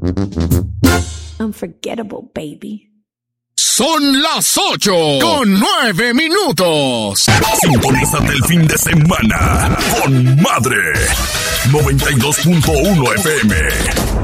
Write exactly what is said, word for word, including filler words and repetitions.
Unforgettable, baby. Son las ocho con nueve minutos. Sintonízate el fin de semana con Madre noventa y dos punto uno F M.